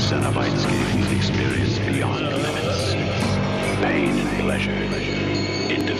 Cenobites gain an experience beyond limits. Pain and pleasure,